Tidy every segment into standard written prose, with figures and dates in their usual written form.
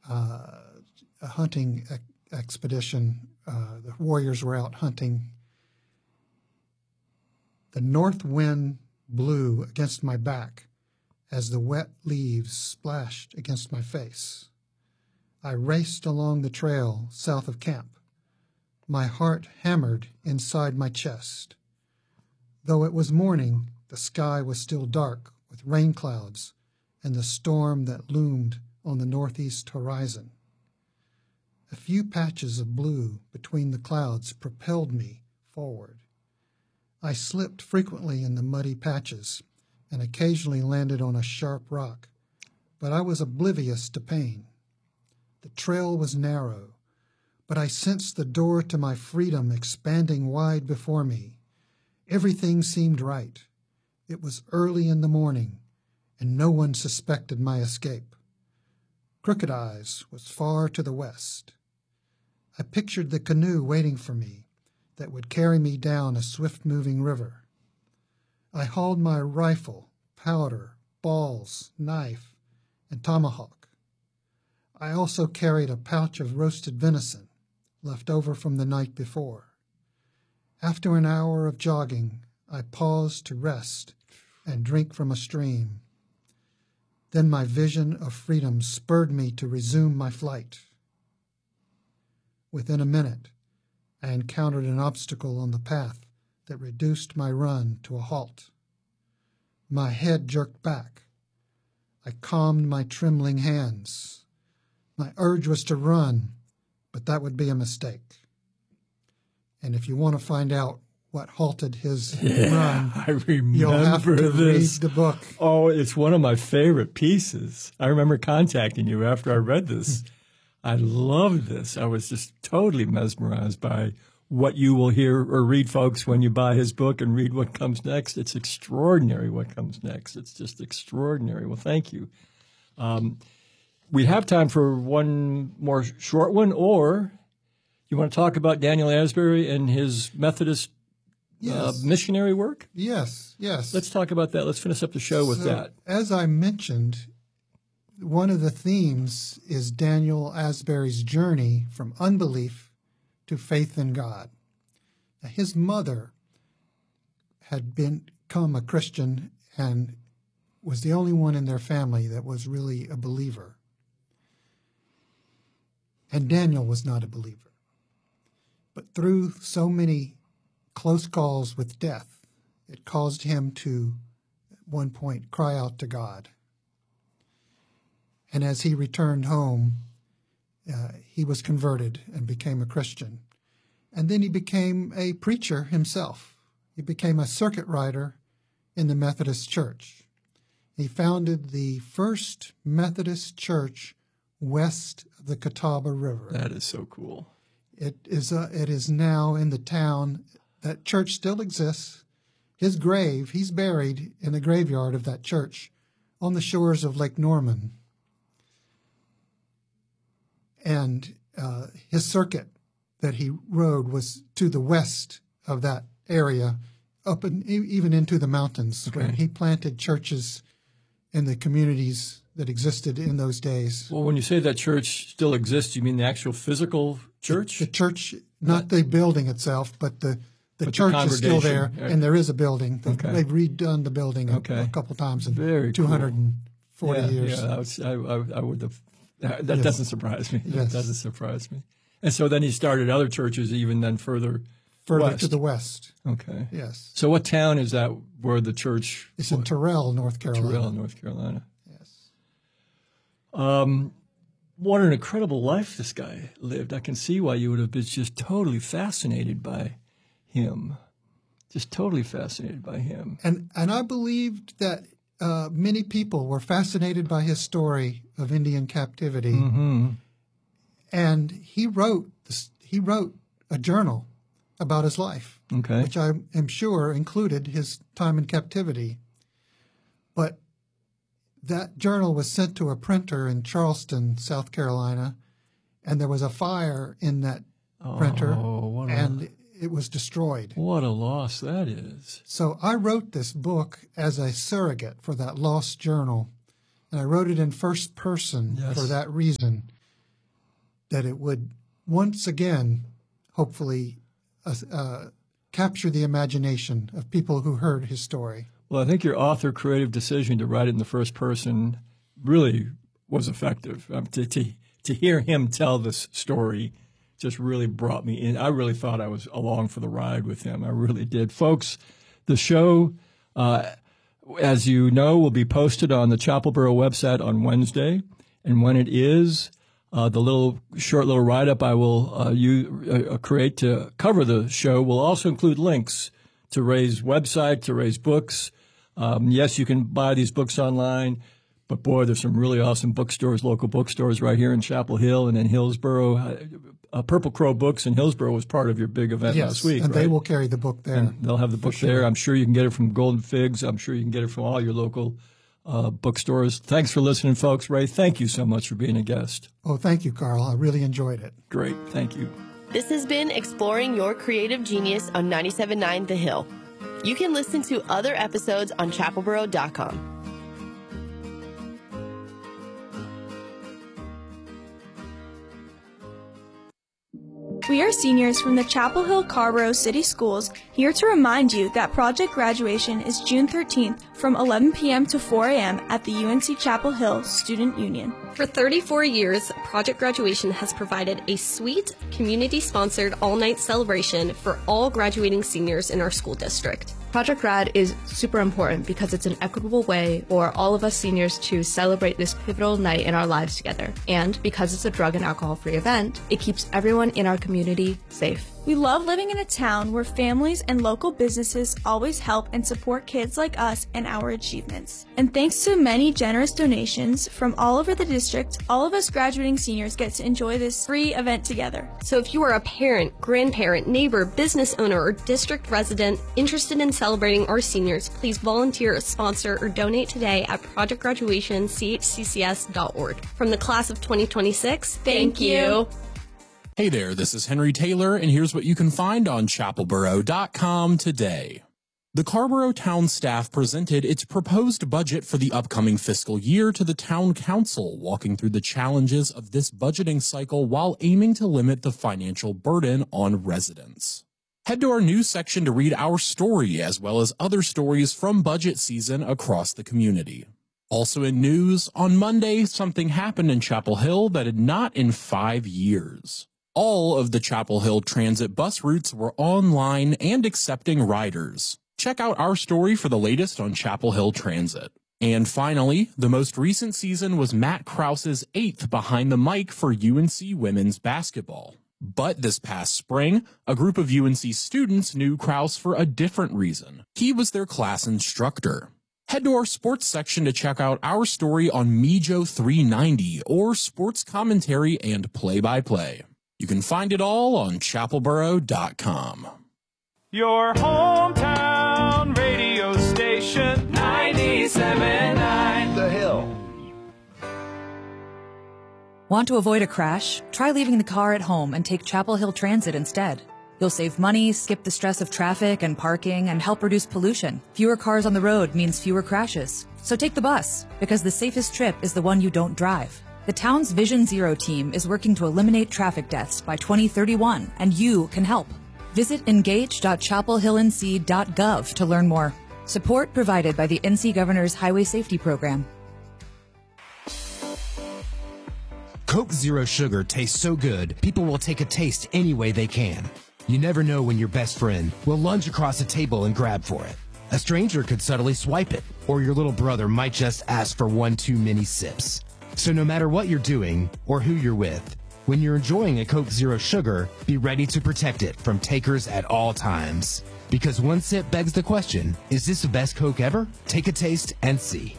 a hunting expedition. The warriors were out hunting. The north wind blew against my back as the wet leaves splashed against my face. I raced along the trail south of camp. My heart hammered inside my chest. Though it was morning, the sky was still dark with rain clouds and the storm that loomed on the northeast horizon. A few patches of blue between the clouds propelled me forward. I slipped frequently in the muddy patches and occasionally landed on a sharp rock, but I was oblivious to pain. The trail was narrow, but I sensed the door to my freedom expanding wide before me. Everything seemed right. It was early in the morning, and no one suspected my escape. Crooked Eyes was far to the west. I pictured the canoe waiting for me that would carry me down a swift-moving river. I hauled my rifle, powder, balls, knife, and tomahawk. I also carried a pouch of roasted venison left over from the night before. After an hour of jogging, I paused to rest and drink from a stream. Then my vision of freedom spurred me to resume my flight. Within a minute, I encountered an obstacle on the path that reduced my run to a halt. My head jerked back. I calmed my trembling hands. My urge was to run, but that would be a mistake. And if you want to find out what halted his run, I remember you'll have to this. read the book. Oh, it's one of my favorite pieces. I remember contacting you after I read this. I loved this. I was just totally mesmerized by what you will hear or read, folks, when you buy his book and read what comes next. It's extraordinary what comes next. It's just extraordinary. Well, thank you. We have time for one more short one, or you want to talk about Daniel Asbury and his Methodist missionary work? Yes. Let's talk about that. Let's finish up the show with that. As I mentioned, one of the themes is Daniel Asbury's journey from unbelief to faith in God. Now, his mother had become a Christian and was the only one in their family that was really a believer. And Daniel was not a believer. But through so many close calls with death, it caused him to, at one point, cry out to God. And as he returned home, he was converted and became a Christian. And then he became a preacher himself. He became a circuit rider in the Methodist Church. He founded the first Methodist church west of the Catawba River. That is so cool. It is now in the town. That church still exists. His grave, he's buried in the graveyard of that church on the shores of Lake Norman. And his circuit that he rode was to the west of that area, up and even into the mountains, where he planted churches in the communities that existed in those days. Well, when you say that church still exists, you mean the actual physical church? The church, not the building itself, but the church is still there, and there is a building. They've redone the building a couple times in 240 years. Yeah, I would have. That doesn't surprise me. That doesn't surprise me. And so then he started other churches even then further west. To the west. Okay. Yes. So what town is that where the church? It's in Terrell, North Carolina. Terrell, North Carolina. Yes. What an incredible life this guy lived. I can see why you would have been just totally fascinated by him. Just totally fascinated by him. And I believed that many people were fascinated by his story of Indian captivity. Mm-hmm. And he wrote a journal about his life, which I am sure included his time in captivity. But that journal was sent to a printer in Charleston, South Carolina, and there was a fire in that printer, and it was destroyed. What a loss that is. So I wrote this book as a surrogate for that lost journal, and I wrote it in first person for that reason, that it would once again, hopefully, capture the imagination of people who heard his story. Well, I think your author creative decision to write it in the first person really was effective. To hear him tell this story just really brought me in. I really thought I was along for the ride with him. I really did. Folks, the show, as you know, will be posted on the Chapelboro website on Wednesday. And when it is, the short little write-up I will create to cover the show will also include links to Ray's website, to Ray's books. Yes, you can buy these books online, but boy, there's some really awesome bookstores, local bookstores right here in Chapel Hill and in Hillsboro. Purple Crow Books in Hillsboro was part of your big event last week, and right? they will carry the book there. And they'll have the book there. I'm sure you can get it from Golden Figs. I'm sure you can get it from all your local bookstores. Thanks for listening, folks. Ray, thank you so much for being a guest. Oh, thank you, Carl. I really enjoyed it. Great. Thank you. This has been Exploring Your Creative Genius on 97.9 The Hill. You can listen to other episodes on chapelboro.com. We are seniors from the Chapel Hill Carrboro City Schools here to remind you that Project Graduation is June 13th from 11 p.m. to 4 a.m. at the UNC Chapel Hill Student Union. For 34 years, Project Graduation has provided a sweet, community-sponsored all-night celebration for all graduating seniors in our school district. Project Grad is super important because it's an equitable way for all of us seniors to celebrate this pivotal night in our lives together. And because it's a drug and alcohol-free event, it keeps everyone in our community safe. We love living in a town where families and local businesses always help and support kids like us and our achievements. And thanks to many generous donations from all over the district, all of us graduating seniors get to enjoy this free event together. So if you are a parent, grandparent, neighbor, business owner, or district resident interested in celebrating our seniors, please volunteer, sponsor, or donate today at projectgraduationchccs.org. From the class of 2026, thank you. Hey there, this is Henry Taylor, and here's what you can find on chapelboro.com today. The Carrboro Town staff presented its proposed budget for the upcoming fiscal year to the Town Council, walking through the challenges of this budgeting cycle while aiming to limit the financial burden on residents. Head to our news section to read our story, as well as other stories from budget season across the community. Also in news, on Monday, something happened in Chapel Hill that had not in 5 years. All of the Chapel Hill transit bus routes were online and accepting riders. Check out our story for the latest on Chapel Hill Transit. And finally, the most recent season was Matt Krause's 8th behind the mic for UNC women's basketball. But this past spring, a group of UNC students knew Krause for a different reason. He was their class instructor. Head to our sports section to check out our story on Mijo 390, or sports commentary and play-by-play. You can find it all on chapelboro.com. Your hometown radio station, 97.9 The Hill. Want to avoid a crash? Try leaving the car at home and take Chapel Hill Transit instead. You'll save money, skip the stress of traffic and parking, and help reduce pollution. Fewer cars on the road means fewer crashes. So take the bus, because the safest trip is the one you don't drive. The town's Vision Zero team is working to eliminate traffic deaths by 2031, and you can help. Visit engage.chapelhillnc.gov to learn more. Support provided by the NC Governor's Highway Safety Program. Coke Zero Sugar tastes so good, people will take a taste any way they can. You never know when your best friend will lunge across a table and grab for it. A stranger could subtly swipe it, or your little brother might just ask for one too many sips. So no matter what you're doing or who you're with, when you're enjoying a Coke Zero Sugar, be ready to protect it from takers at all times. Because one sip begs the question, is this the best Coke ever? Take a taste and see.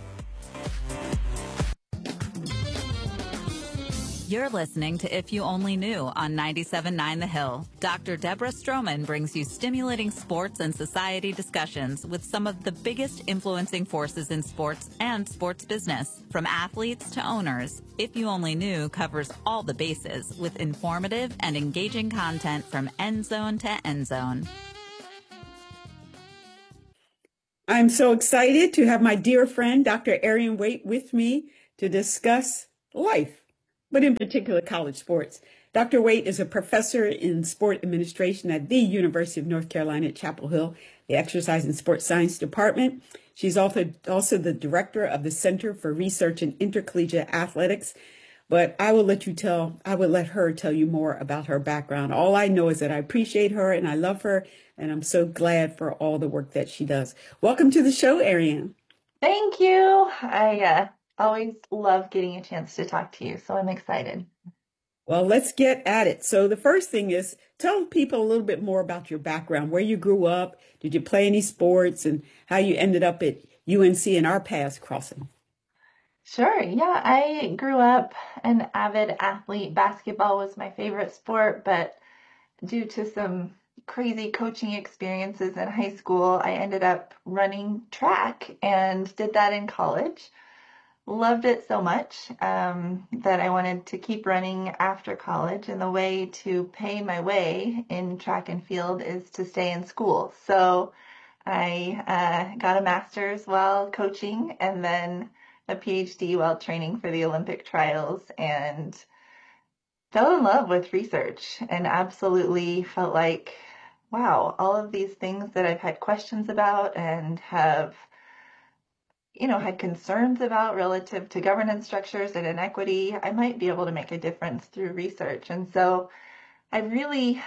You're listening to If You Only Knew on 97.9 The Hill. Dr. Deborah Stroman brings you stimulating sports and society discussions with some of the biggest influencing forces in sports and sports business. From athletes to owners, If You Only Knew covers all the bases with informative and engaging content from end zone to end zone. I'm so excited to have my dear friend, Dr. Arian Waite, with me to discuss life. but in particular college sports. Dr. Waite is a professor in sport administration at the University of North Carolina at Chapel Hill, the Exercise and Sports Science Department. She's also the director of the Center for Research in Intercollegiate Athletics. But I would let her tell you more about her background. All I know is that I appreciate her and I love her, and I'm so glad for all the work that she does. Welcome to the show, Ariane. Thank you. I always love getting a chance to talk to you, so I'm excited. Well, let's get at it. So the first thing is, tell people a little bit more about your background, where you grew up, did you play any sports, and how you ended up at UNC and our paths crossing. Sure. Yeah, I grew up an avid athlete. Basketball was my favorite sport, but due to some crazy coaching experiences in high school, I ended up running track and did that in college. Loved it so much that I wanted to keep running after college. And the way to pay my way in track and field is to stay in school. So I got a master's while coaching and then a PhD while training for the Olympic trials, and fell in love with research and absolutely felt like, wow, all of these things that I've had questions about and have had concerns about relative to governance structures and inequity, I might be able to make a difference through research. And so I really,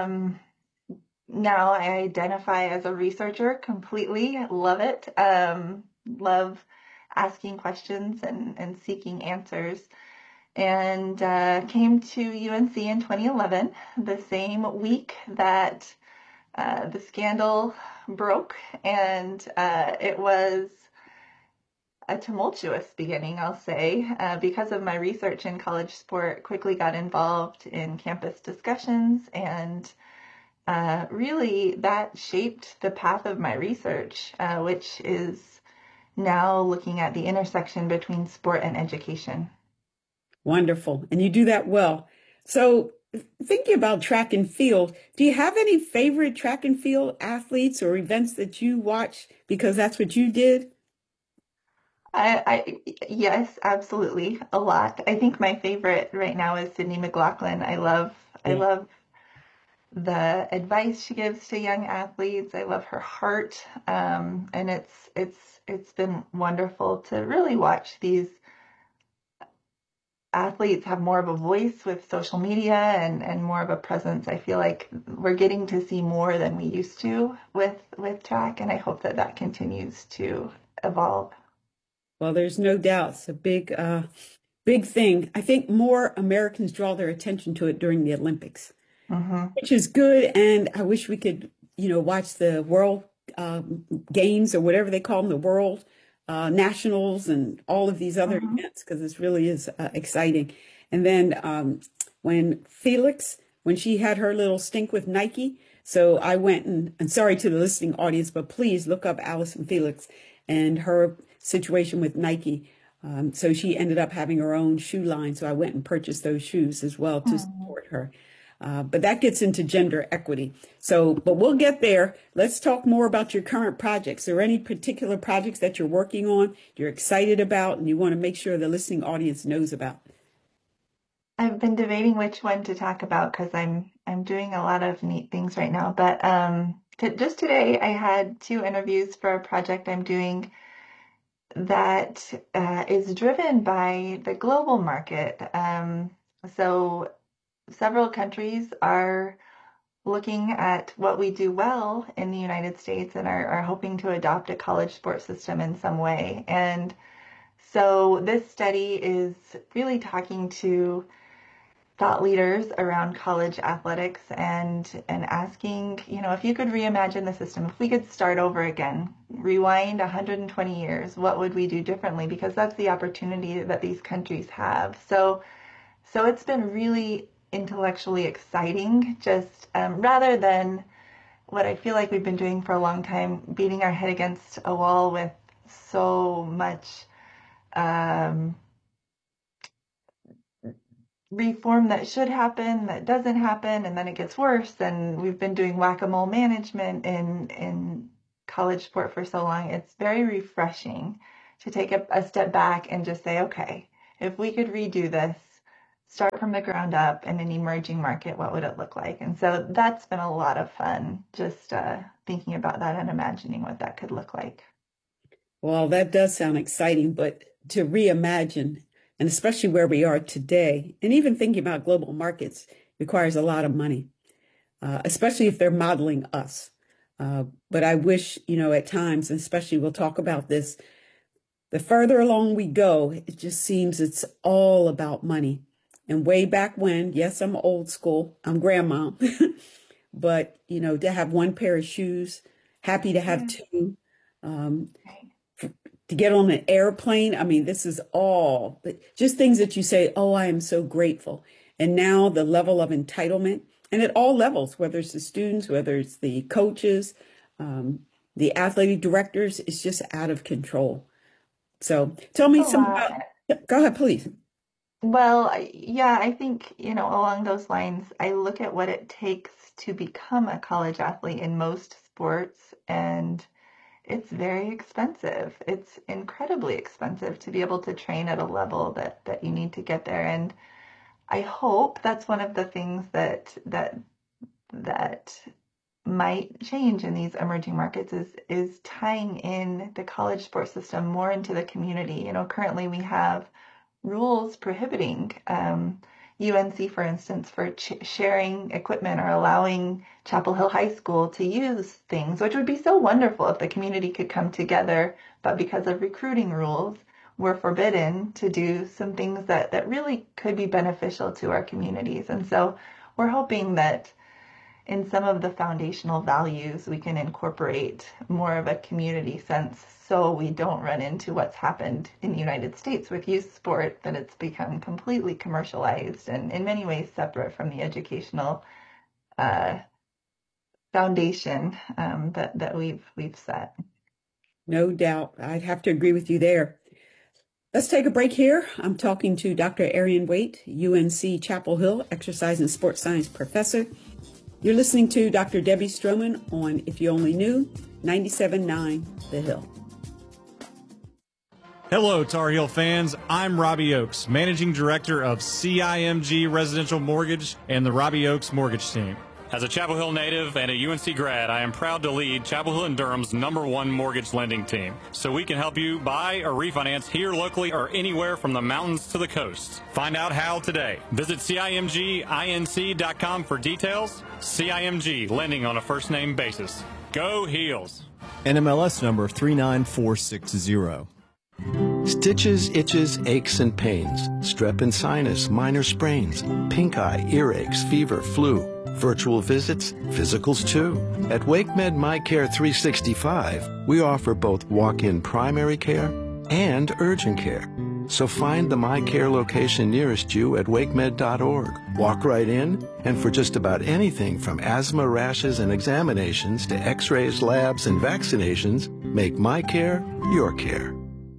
now I identify as a researcher completely, love it, love asking questions and seeking answers. And came to UNC in 2011, the same week that the scandal broke, and it was a tumultuous beginning, I'll say, because of my research in college sport. Quickly got involved in campus discussions, and really that shaped the path of my research, which is now looking at the intersection between sport and education. Wonderful. And you do that well. So thinking about track and field, do you have any favorite track and field athletes or events that you watch because that's what you did? Yes, absolutely. A lot. I think my favorite right now is Sydney McLaughlin. I love the advice she gives to young athletes. I love her heart. And it's been wonderful to really watch these athletes have more of a voice with social media and more of a presence. I feel like we're getting to see more than we used to with track, and I hope that continues to evolve. Well, there's no doubt it's a big thing. I think more Americans draw their attention to it during the Olympics, which is good. And I wish we could, watch the World Games or whatever they call them, the World Nationals and all of these other events, because this really is exciting. And then when she had her little stink with Nike, so I went and sorry to the listening audience, but please look up Allyson Felix and her situation with Nike. So she ended up having her own shoe line. So I went and purchased those shoes as well to support her. But that gets into gender equity. But we'll get there. Let's talk more about your current projects. Are there any particular projects that you're working on, you're excited about, and you want to make sure the listening audience knows about? I've been debating which one to talk about because I'm doing a lot of neat things right now. But just today, I had 2 interviews for a project I'm doing that is driven by the global market. So several countries are looking at what we do well in the United States and are hoping to adopt a college sports system in some way. And so this study is really talking to thought leaders around college athletics and asking, if you could reimagine the system, if we could start over again, rewind 120 years, what would we do differently? Because that's the opportunity that these countries have. So it's been really intellectually exciting, just rather than what I feel like we've been doing for a long time, beating our head against a wall with so much reform that should happen, that doesn't happen, and then it gets worse. And we've been doing whack-a-mole management in college sport for so long. It's very refreshing to take a step back and just say, okay, if we could redo this, start from the ground up in an emerging market, what would it look like? And so that's been a lot of fun, just thinking about that and imagining what that could look like. Well, that does sound exciting, but to reimagine, and especially where we are today, and even thinking about global markets requires a lot of money, especially if they're modeling us. But I wish, at times, and especially we'll talk about this, the further along we go, it just seems it's all about money. And way back when, yes, I'm old school, I'm grandma, but, to have one pair of shoes, happy to have two, to get on an airplane. I mean, this is all just things that you say, oh, I am so grateful. And now the level of entitlement, and at all levels, whether it's the students, whether it's the coaches, the athletic directors, it's just out of control. So tell me something about, go ahead, please. Well, yeah, I think, along those lines, I look at what it takes to become a college athlete in most sports, and it's very expensive. It's incredibly expensive to be able to train at a level that you need to get there. And I hope that's one of the things that might change in these emerging markets is tying in the college sports system more into the community. Currently we have rules prohibiting UNC, for instance, for sharing equipment or allowing Chapel Hill High School to use things, which would be so wonderful if the community could come together. But because of recruiting rules, we're forbidden to do some things that really could be beneficial to our communities. And so we're hoping that in some of the foundational values, we can incorporate more of a community sense so we don't run into what's happened in the United States with youth sport, that it's become completely commercialized and in many ways separate from the educational foundation that we've set. No doubt. I'd have to agree with you there. Let's take a break here. I'm talking to Dr. Arian Waite, UNC Chapel Hill exercise and sports science professor. You're listening to Dr. Debbie Stroman on If You Only Knew, 97.9 The Hill. Hello, Tar Heel fans. I'm Robbie Oakes, Managing Director of CIMG Residential Mortgage and the Robbie Oakes Mortgage Team. As a Chapel Hill native and a UNC grad, I am proud to lead Chapel Hill & Durham's #1 mortgage lending team, so we can help you buy or refinance here locally or anywhere from the mountains to the coast. Find out how today. Visit CIMGINC.com for details. CIMG, lending on a first-name basis. Go Heels! NMLS number 39460. Stitches, itches, aches, and pains, strep and sinus, minor sprains, pink eye, earaches, fever, flu, virtual visits, physicals too. At WakeMed MyCare 365, we offer both walk-in primary care and urgent care. So find the MyCare location nearest you at wakemed.org. Walk right in, and for just about anything from asthma, rashes, and examinations to x-rays, labs, and vaccinations, make MyCare your care.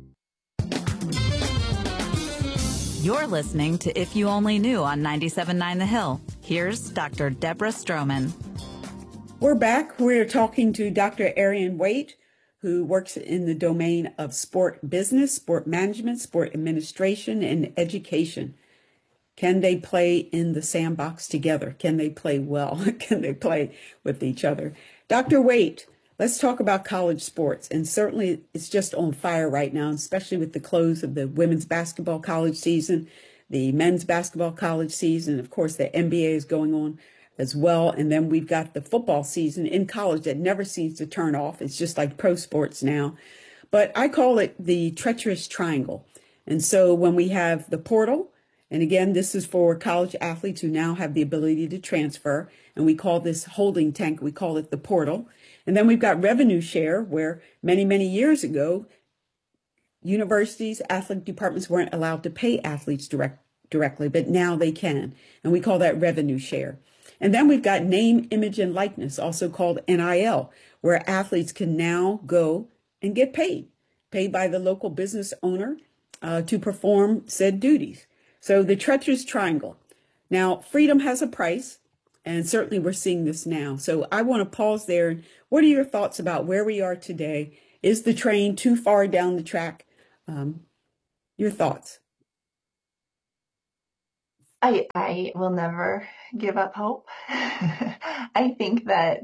You're listening to If You Only Knew on 97.9 The Hill. Here's Dr. Deborah Stroman. We're back. We're talking to Dr. Arian Waite, who works in the domain of sport business, sport management, sport administration, and education. Can they play in the sandbox together? Can they play well? Can they play with each other? Dr. Waite, let's talk about college sports. And certainly it's just on fire right now, especially with the close of the women's basketball college season, the men's basketball college season. Of course, the NBA is going on as well. And then we've got the football season in college that never seems to turn off. It's just like pro sports now. But I call it the treacherous triangle. And so when we have the portal, and again, this is for college athletes who now have the ability to transfer, and we call this holding tank, we call it the portal. And then we've got revenue share, where many, many years ago, universities, athletic departments weren't allowed to pay athletes directly, but now they can. And we call that revenue share. And then we've got name, image, and likeness, also called NIL, where athletes can now go and get paid by the local business owner to perform said duties. So the treacherous triangle. Now, freedom has a price, and certainly we're seeing this now. So I want to pause there. What are your thoughts about where we are today? Is the train too far down the track? Your thoughts? I will never give up hope. I think that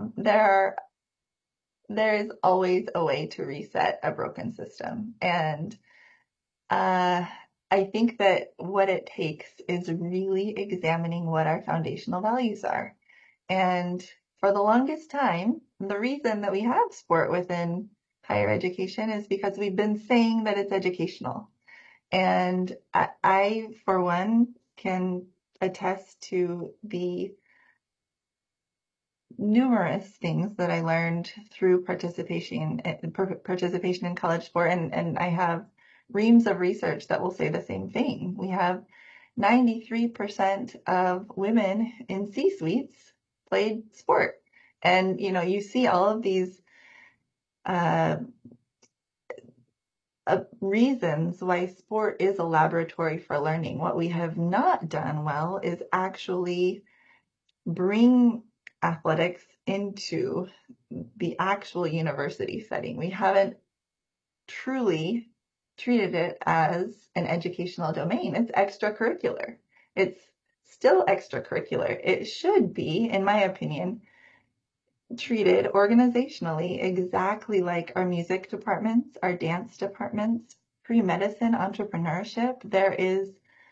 there is always a way to reset a broken system. And I think that what it takes is really examining what our foundational values are. And for the longest time, the reason that we have sport within higher education is because we've been saying that it's educational. And I for one, can attest to the numerous things that I learned through participation in college sport, and I have reams of research that will say the same thing. We have 93% of women in C-suites played sport, and you see all of these reasons why sport is a laboratory for learning. What we have not done well is actually bring athletics into the actual university setting. We haven't truly treated it as an educational domain. It's extracurricular. It's still extracurricular. It should be, in my opinion, treated organizationally exactly like our music departments, our dance departments, pre-medicine, entrepreneurship. There is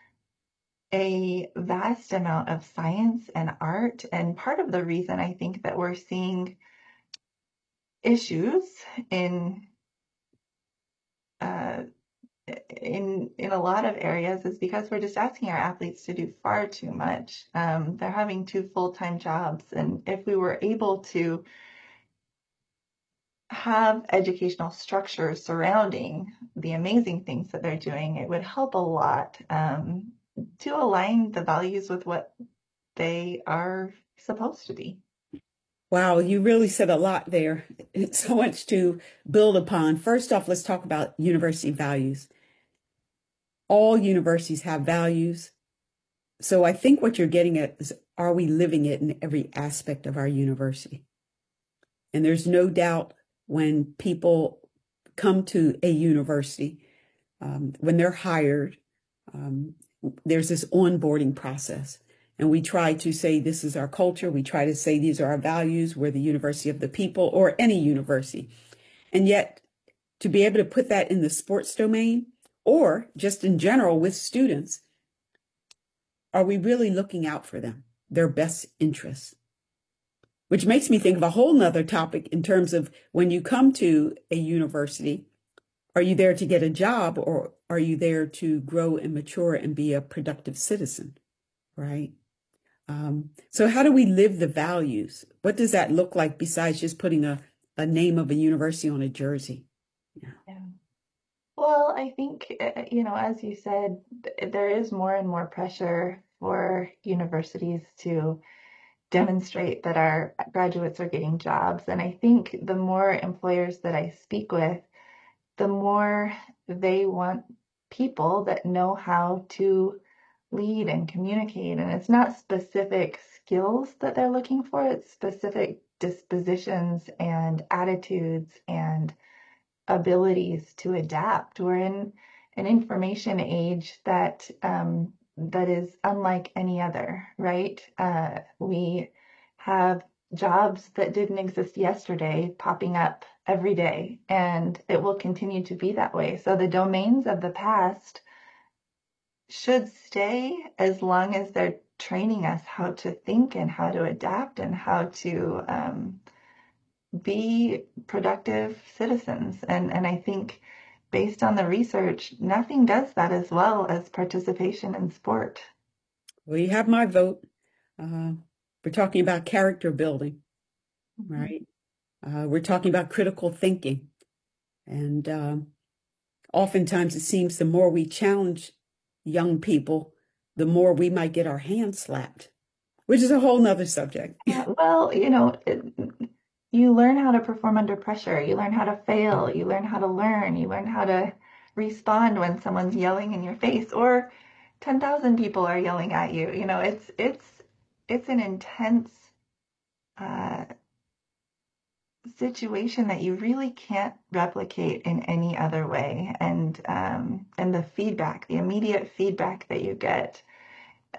a vast amount of science and art, and part of the reason I think that we're seeing issues in a lot of areas is because we're just asking our athletes to do far too much. They're having 2 full-time jobs, and if we were able to have educational structures surrounding the amazing things that they're doing, it would help a lot to align the values with what they are supposed to be. Wow, you really said a lot there. It's so much to build upon. First off, let's talk about university values. All universities have values. So I think what you're getting at is, are we living it in every aspect of our university? And there's no doubt when people come to a university, when they're hired, there's this onboarding process. And we try to say, this is our culture. We try to say, these are our values. We're the university of the people, or any university. And yet, to be able to put that in the sports domain, or just in general with students, are we really looking out for them, their best interests? Which makes me think of a whole nother topic in terms of when you come to a university, are you there to get a job, or are you there to grow and mature and be a productive citizen, right? So how do we live the values? What does that look like besides just putting a name of a university on a jersey? Yeah. Well, I think, as you said, there is more and more pressure for universities to demonstrate that our graduates are getting jobs. And I think the more employers that I speak with, the more they want people that know how to lead and communicate. And it's not specific skills that they're looking for, it's specific dispositions and attitudes and abilities to adapt. We're in an information age that is unlike any other, right? We have jobs that didn't exist yesterday popping up every day, and it will continue to be that way. So the domains of the past should stay as long as they're training us how to think and how to adapt and how to be productive citizens. And I think based on the research, nothing does that as well as participation in sport. Well, you have my vote. We're talking about character building, right? We're talking about critical thinking. And oftentimes it seems the more we challenge young people, the more we might get our hands slapped, which is a whole nother subject. Well, you learn how to perform under pressure. You learn how to fail. You learn how to learn. You learn how to respond when someone's yelling in your face or 10,000 people are yelling at you. It's an intense situation that you really can't replicate in any other way. And the feedback, the immediate feedback that you get